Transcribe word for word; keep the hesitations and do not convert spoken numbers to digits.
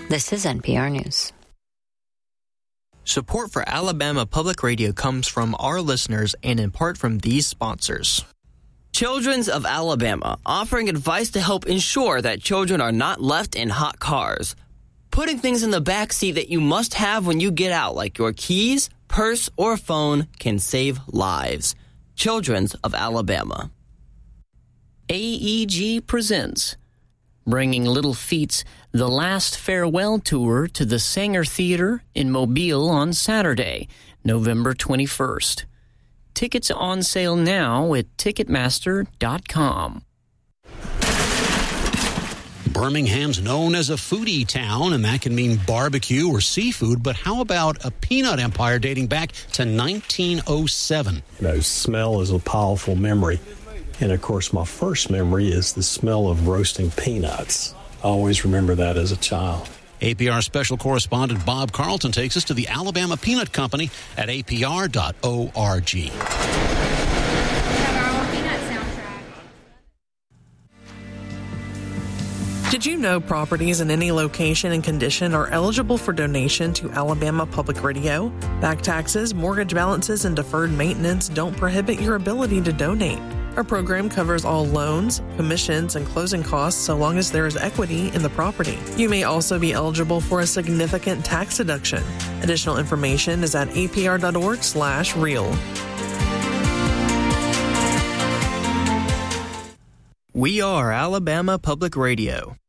This is N P R News. Support for Alabama Public Radio comes from our listeners and in part from these sponsors. Children's of Alabama, offering advice to help ensure that children are not left in hot cars. Putting things in the back seat that you must have when you get out, like your keys, purse, or phone, can save lives. Children's of Alabama. A E G presents Bringing Little Feat's The Last Farewell Tour to the Sanger Theater in Mobile on Saturday, November twenty-first. Tickets on sale now at Ticketmaster dot com. Birmingham's known as a foodie town, and that can mean barbecue or seafood, but how about a peanut empire dating back to nineteen oh seven? You know, smell is a powerful memory. And, of course, my first memory is the smell of roasting peanuts. I always remember that as a child. A P R special correspondent Bob Carlton takes us to the Alabama Peanut Company at A P R dot org. Did you know properties in any location and condition are eligible for donation to Alabama Public Radio? Back taxes, mortgage balances, and deferred maintenance don't prohibit your ability to donate. Our program covers all loans, commissions, and closing costs so long as there is equity in the property. You may also be eligible for a significant tax deduction. Additional information is at A P R dot org slash real. We are Alabama Public Radio.